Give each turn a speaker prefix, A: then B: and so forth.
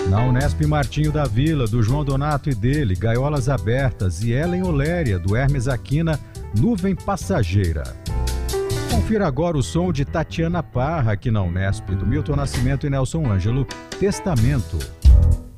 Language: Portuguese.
A: Na Unesp Martinho da Vila, do João Donato e dele, Gaiolas Abertas e Ellen Oléria, do Hermes Aquina, Nuvem Passageira. Confira agora o som de Tatiana Parra, aqui na Unesp, do Milton Nascimento e Nelson Ângelo, Testamento.